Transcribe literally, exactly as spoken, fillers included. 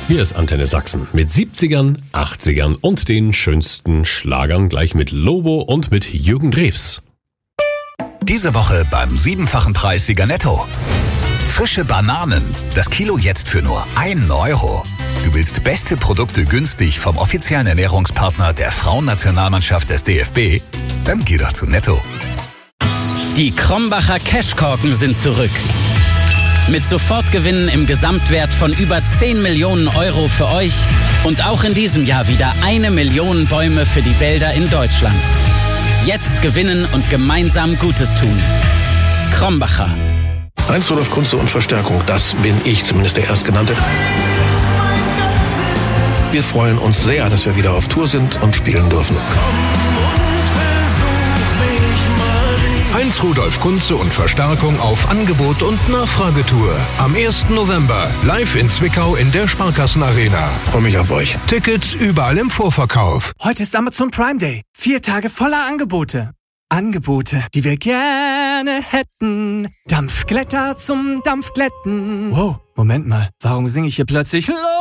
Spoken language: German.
Hier ist Antenne Sachsen mit siebzigern, achtzigern und den schönsten Schlagern, gleich mit Lobo und mit Jürgen Drews. Diese Woche beim siebenfachen Preis Sieger Netto. Frische Bananen, das Kilo jetzt für nur ein Euro. Du willst beste Produkte günstig vom offiziellen Ernährungspartner der Frauennationalmannschaft des D F B? Dann geh doch zu Netto. Die Krombacher Cashkorken sind zurück. Mit Sofortgewinnen im Gesamtwert von über zehn Millionen Euro für euch und auch in diesem Jahr wieder eine Million Bäume für die Wälder in Deutschland. Jetzt gewinnen und gemeinsam Gutes tun. Krombacher. Heinz Rudolf Kunze und Verstärkung, das bin ich, zumindest der Erstgenannte. Wir freuen uns sehr, dass wir wieder auf Tour sind und spielen dürfen. Heinz Rudolf Kunze und Verstärkung auf Angebot und Nachfragetour. Am ersten November live in Zwickau in der Sparkassenarena. Freue mich auf euch. Tickets überall im Vorverkauf. Heute ist Amazon Prime Day. Vier Tage voller Angebote. Angebote, die wir gerne hätten. Dampfglätter zum Dampfglätten. Wow, Moment mal. Warum singe ich hier plötzlich Lo?